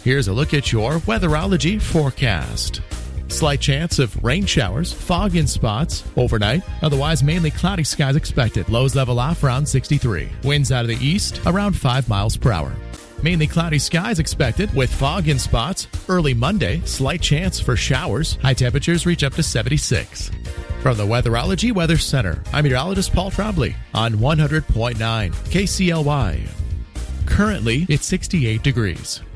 Here's a look at your Weatherology forecast. Slight chance of rain showers, fog in spots overnight. Otherwise, mainly cloudy skies expected. Lows level off around 63. Winds out of the east around 5 miles per hour. Mainly cloudy skies expected with fog in spots. Early Monday, slight chance for showers. High temperatures reach up to 76. From the Weatherology Weather Center, I'm meteorologist Paul Trombley on 100.9 KCLY. Currently, it's 68 degrees.